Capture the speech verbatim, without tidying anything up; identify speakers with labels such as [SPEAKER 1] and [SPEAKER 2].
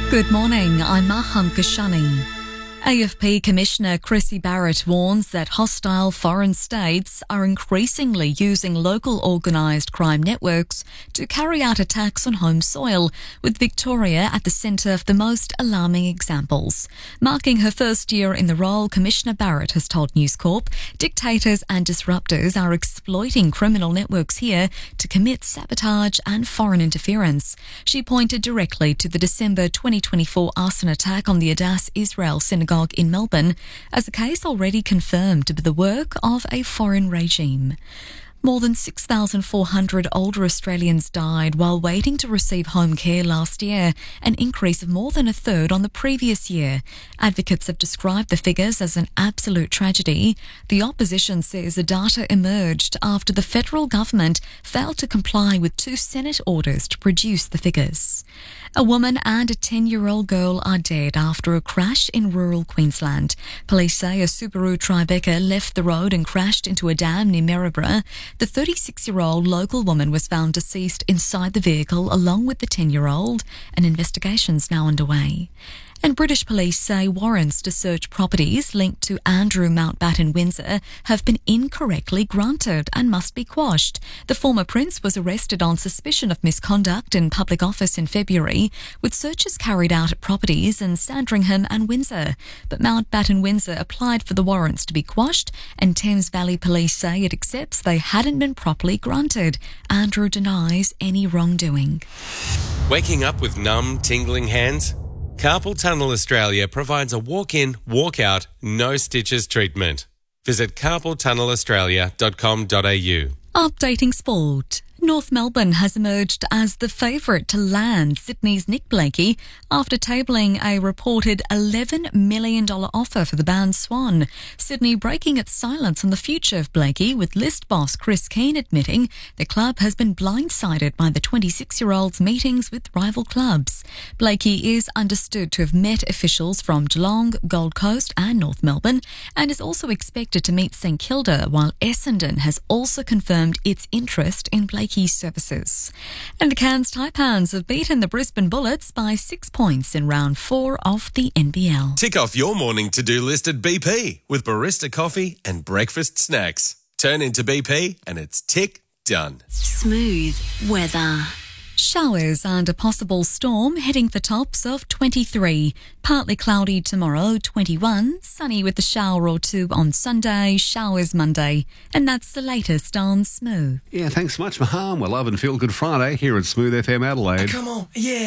[SPEAKER 1] Good morning, I'm Maham Kashani. A F P Commissioner Chrissy Barrett warns that hostile foreign states are increasingly using local organised crime networks to carry out attacks on home soil, with Victoria at the centre of the most alarming examples. Marking her first year in the role, Commissioner Barrett has told News Corp dictators and disruptors are exploiting criminal networks here to commit sabotage and foreign interference. She pointed directly to the December twenty twenty-four arson attack on the Adass Israel Synagogue in Melbourne as a case already confirmed to be the work of a foreign regime. More than six thousand four hundred older Australians died while waiting to receive home care last year, an increase of more than a third on the previous year. Advocates have described the figures as an absolute tragedy. The opposition says the data emerged after the federal government failed to comply with two Senate orders to produce the figures. A woman and a ten-year-old girl are dead after a crash in rural Queensland. Police say a Subaru Tribeca left the road and crashed into a dam near Maryborough. The thirty-six-year-old local woman was found deceased inside the vehicle along with the ten-year-old. An investigation's now underway. And British police say warrants to search properties linked to Andrew Mountbatten Windsor have been incorrectly granted and must be quashed. The former prince was arrested on suspicion of misconduct in public office in February, with searches carried out at properties in Sandringham and Windsor. But Mountbatten Windsor applied for the warrants to be quashed, and Thames Valley Police say it accepts they hadn't been properly granted. Andrew denies any wrongdoing.
[SPEAKER 2] Waking up with numb, tingling hands? Carpal Tunnel Australia provides a walk-in, walk-out, no stitches treatment. Visit carpal tunnel australia dot com dot a u.
[SPEAKER 1] Updating sport. North Melbourne has emerged as the favourite to land Sydney's Nick Blakey after tabling a reported eleven million dollars offer for the band Swan. Sydney breaking its silence on the future of Blakey, with list boss Chris Keane admitting the club has been blindsided by the twenty-six-year-old's meetings with rival clubs. Blakey is understood to have met officials from Geelong, Gold Coast and North Melbourne, and is also expected to meet St Kilda, while Essendon has also confirmed its interest in Blakey services. And the Cairns Taipans have beaten the Brisbane Bullets by six points in round four of the N B L.
[SPEAKER 2] Tick off your morning to-do list at B P with barista coffee and breakfast snacks. Turn into B P and it's tick done.
[SPEAKER 3] Smooth weather.
[SPEAKER 1] Showers and a possible storm heading for tops of twenty-three. Partly cloudy tomorrow, twenty-one. Sunny with a shower or two on Sunday, showers Monday. And that's the latest on Smooth.
[SPEAKER 4] Yeah, thanks so much, Maham. We're loving Feel Good Friday here at Smooth F M Adelaide.
[SPEAKER 2] Come on, yeah.